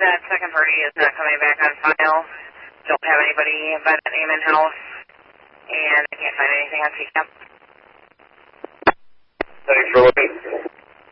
that second party is not coming back on file. Don't have anybody by that name in-house, and I can't find anything on CCAP. Thanks for looking.